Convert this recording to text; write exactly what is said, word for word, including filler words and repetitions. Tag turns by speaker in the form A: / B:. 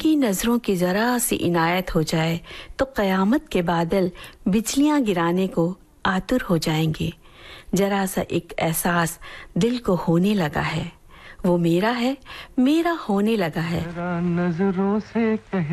A: उनकी नजरों की जरा सी इनायत हो जाए तो कयामत के बादल बिजलियां गिराने को आतुर हो जाएंगे। जरा सा एक एहसास दिल को होने लगा है, वो मेरा है, मेरा होने लगा है।
B: नजरों से